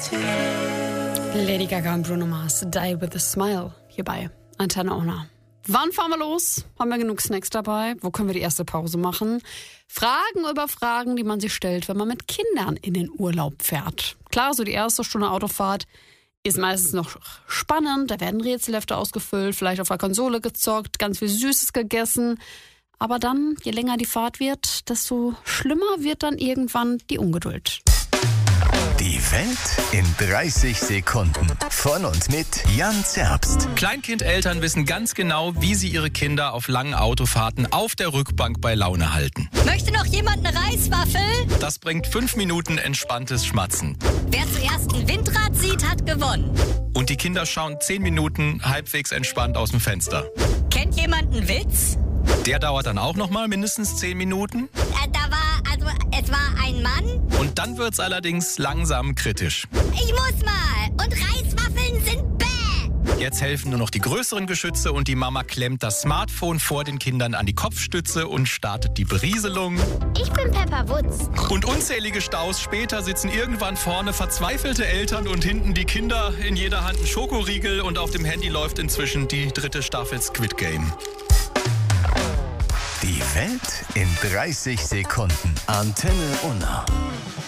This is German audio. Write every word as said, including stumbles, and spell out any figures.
Lady Gaga und Bruno Mars, Die with a Smile, hier bei Antenne Ona. Wann fahren wir los? Haben wir genug Snacks dabei? Wo können wir die erste Pause machen? Fragen über Fragen, die man sich stellt, wenn man mit Kindern in den Urlaub fährt. Klar, so die erste Stunde Autofahrt ist meistens noch spannend. Da werden Rätselhefte ausgefüllt, vielleicht auf der Konsole gezockt, ganz viel Süßes gegessen. Aber dann, je länger die Fahrt wird, desto schlimmer wird dann irgendwann die Ungeduld. Die Welt in dreißig Sekunden. Von und mit Jan Zerbst. Kleinkindeltern wissen ganz genau, wie sie ihre Kinder auf langen Autofahrten auf der Rückbank bei Laune halten. Möchte noch jemand eine Reiswaffel? Das bringt fünf Minuten entspanntes Schmatzen. Wer zuerst ein Windrad sieht, hat gewonnen. Und die Kinder schauen zehn Minuten halbwegs entspannt aus dem Fenster. Kennt jemand einen Witz? Der dauert dann auch noch mal mindestens zehn Minuten. Äh, da war, also, es war ein Mann. Und dann wird's allerdings langsam kritisch. Ich muss mal. Und Reiswaffeln sind bäh. Jetzt helfen nur noch die größeren Geschütze und die Mama klemmt das Smartphone vor den Kindern an die Kopfstütze und startet die Berieselung. Ich bin Pepper Woods. Und unzählige Staus später sitzen irgendwann vorne verzweifelte Eltern und hinten die Kinder, in jeder Hand ein Schokoriegel und auf dem Handy läuft inzwischen die dritte Staffel Squid Game. Die Welt in dreißig Sekunden. Antenne Unna.